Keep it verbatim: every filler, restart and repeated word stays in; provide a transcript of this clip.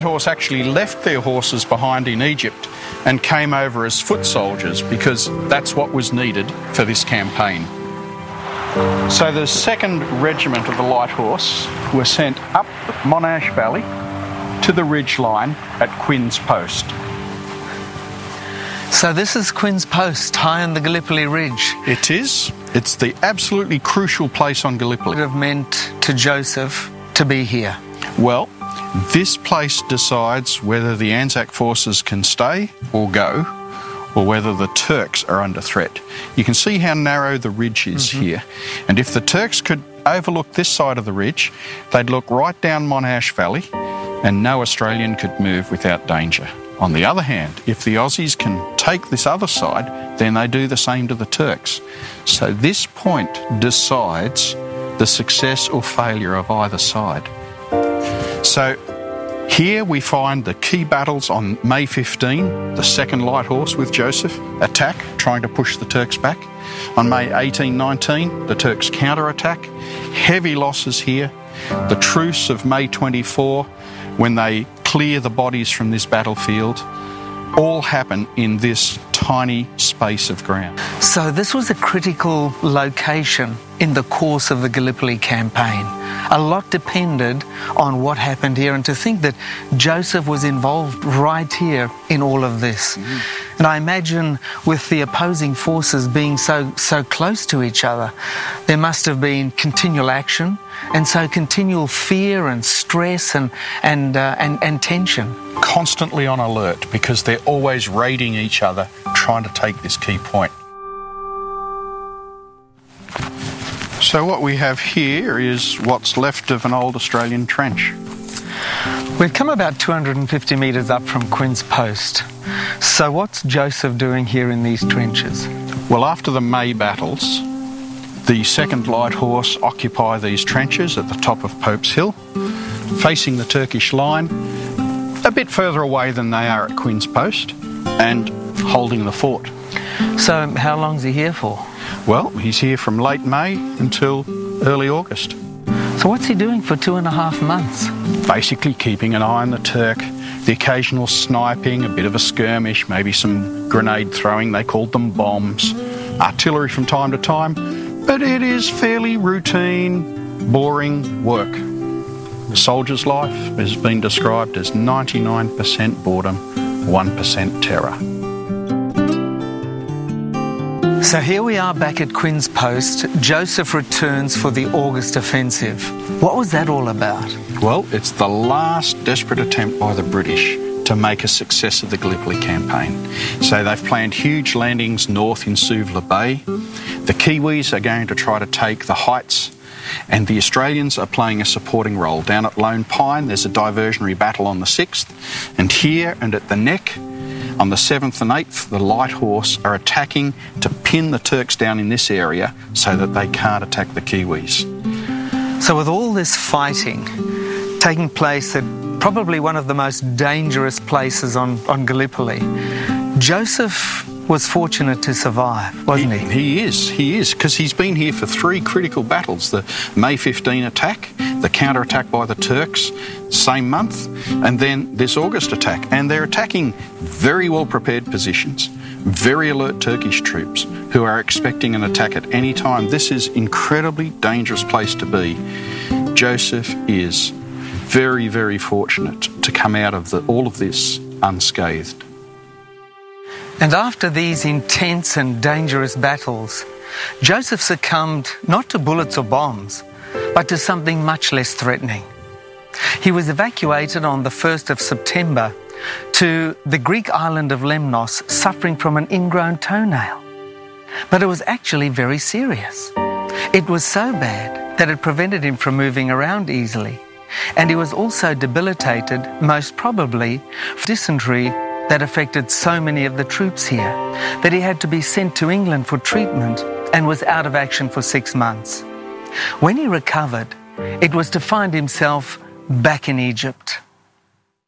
Horse actually left their horses behind in Egypt and came over as foot soldiers because that's what was needed for this campaign. So the second Regiment of the Light Horse were sent up Monash Valley to the ridge line at Quinns Post. So this is Quinns Post, high on the Gallipoli Ridge. It is. It's the absolutely crucial place on Gallipoli. What would have meant to Joseph to be here? Well, this place decides whether the Anzac forces can stay or go, or whether the Turks are under threat. You can see how narrow the ridge is mm-hmm. here. And if the Turks could overlook this side of the ridge, they'd look right down Monash Valley and no Australian could move without danger. On the other hand, if the Aussies can take this other side, then they do the same to the Turks. So this point decides the success or failure of either side. So here we find the key battles on May fifteenth, the second Light Horse with Joseph attack, trying to push the Turks back. On May eighteenth nineteen, the Turks counter-attack. Heavy losses here. The truce of May twenty-fourth, when they clear the bodies from this battlefield, all happen in this tiny space of ground. So this was a critical location in the course of the Gallipoli campaign. A lot depended on what happened here, and to think that Joseph was involved right here in all of this. Mm-hmm. And I imagine with the opposing forces being so so close to each other, there must have been continual action, and so continual fear and stress and and uh, and, and tension. Constantly on alert because they're always raiding each other, trying to take this key point. So what we have here is what's left of an old Australian trench. We've come about two hundred fifty metres up from Quinns Post. So what's Joseph doing here in these trenches? Well, after the May battles, the second Light Horse occupy these trenches at the top of Pope's Hill, facing the Turkish line, a bit further away than they are at Quinns Post, and holding the fort. So how long's he here for? Well, he's here from late May until early August. So what's he doing for two and a half months? Basically keeping an eye on the Turk, the occasional sniping, a bit of a skirmish, maybe some grenade throwing, they called them bombs, artillery from time to time, but it is fairly routine, boring work. The soldier's life has been described as ninety-nine percent boredom, one percent terror. So here we are back at Quinns Post. Joseph returns for the August offensive. What was that all about? Well, it's the last desperate attempt by the British to make a success of the Gallipoli campaign. So they've planned huge landings north in Suvla Bay. The Kiwis are going to try to take the heights, and the Australians are playing a supporting role. Down at Lone Pine, there's a diversionary battle on the sixth, and here and at the Neck, on the seventh and eighth, the Light Horse are attacking to pin the Turks down in this area so that they can't attack the Kiwis. So with all this fighting taking place at probably one of the most dangerous places on, on Gallipoli, Joseph was fortunate to survive, wasn't he? He, he is, he is, because he's been here for three critical battles. The May fifteenth attack, the counter-attack by the Turks, same month, and then this August attack. And they're attacking very well-prepared positions, very alert Turkish troops who are expecting an attack at any time. This is an incredibly dangerous place to be. Joseph is very, very fortunate to come out of the, all of this unscathed. And after these intense and dangerous battles, Joseph succumbed not to bullets or bombs, but to something much less threatening. He was evacuated on the first of September to the Greek island of Lemnos, suffering from an ingrown toenail. But it was actually very serious. It was so bad that it prevented him from moving around easily. And he was also debilitated, most probably, from dysentery that affected so many of the troops here, that he had to be sent to England for treatment and was out of action for six months. When he recovered, it was to find himself back in Egypt.